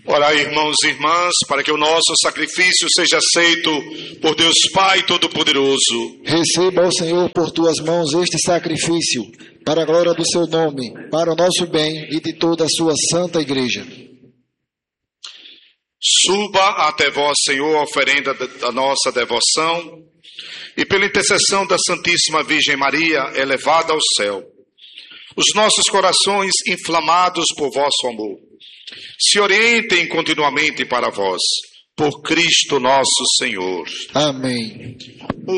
Orai, irmãos e irmãs, para que o nosso sacrifício seja aceito por Deus Pai Todo-Poderoso. Receba, ó Senhor, por tuas mãos este sacrifício, para a glória do seu nome, para o nosso bem e de toda a sua santa igreja. Suba até vós, Senhor, a oferenda da nossa devoção, e pela intercessão da Santíssima Virgem Maria, elevada ao céu, os nossos corações inflamados por vosso amor se orientem continuamente para vós, por Cristo nosso Senhor. Amém.